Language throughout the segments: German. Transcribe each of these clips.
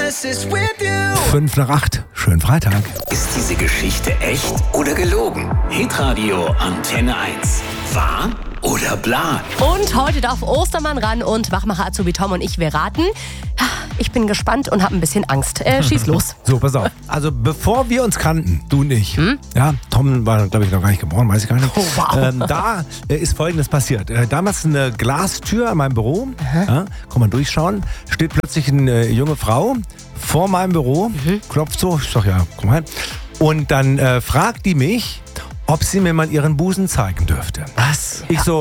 5 nach 8. Schönen Freitag. Ist diese Geschichte echt oder gelogen? Hitradio Antenne 1. Wahr oder bla? Und heute darf Ostermann ran und Wachmacher Azubi Tom und ich, wir raten. Ich bin gespannt und habe ein bisschen Angst. Schieß los. So, pass auf. Also bevor wir uns kannten, du und ich, ja, Tom war, glaube ich, noch gar nicht geboren, weiß ich gar nicht. Oh, wow. Da ist Folgendes passiert. Damals eine Glastür an meinem Büro, ja, kann man durchschauen, steht plötzlich eine junge Frau vor meinem Büro, klopft so, ich sag ja, komm rein. Und dann fragt die mich, ob sie mir mal ihren Busen zeigen dürfte. Was? Ich so,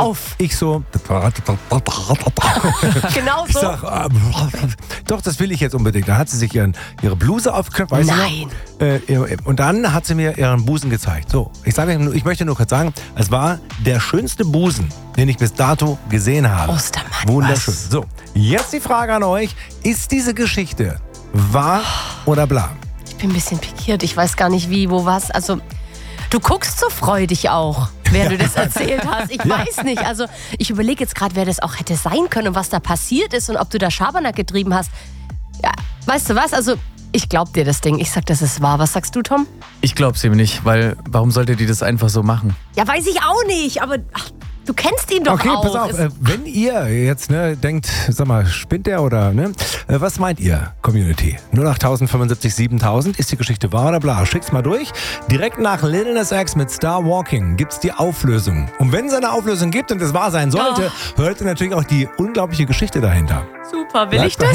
Genau ich so. sag, doch, das will ich jetzt unbedingt. Da hat sie sich ihre Bluse aufgeknöpft, weiß Nein. ich noch. Und dann hat sie mir ihren Busen gezeigt. So, ich möchte nur kurz sagen, es war der schönste Busen, den ich bis dato gesehen habe. Ostermann. Wunderschön. So, jetzt die Frage an euch. Ist diese Geschichte wahr oder bla? Ich bin ein bisschen pikiert. Ich weiß gar nicht wie, wo, was. Also, du guckst so freudig auch, während du das erzählt hast. Ich weiß nicht. Also, ich überlege jetzt gerade, wer das auch hätte sein können und was da passiert ist und ob du da Schabernack getrieben hast. Ja, weißt du was? Also, ich glaub dir das Ding. Ich sag, das ist wahr. Was sagst du, Tom? Ich glaub's ihm nicht, weil warum sollte die das einfach so machen? Ja, weiß ich auch nicht, aber du kennst ihn doch Okay, auch. pass auf, wenn ihr jetzt denkt, sag mal, spinnt der oder, was meint ihr, Community? 08075 7000, ist die Geschichte wahr oder bla? Schickt's mal durch. Direkt nach Lil Nas X mit Star Walking gibt's die Auflösung. Und wenn es eine Auflösung gibt und es wahr sein sollte, hört ihr natürlich auch die unglaubliche Geschichte dahinter. Super, will Bleibt ich das?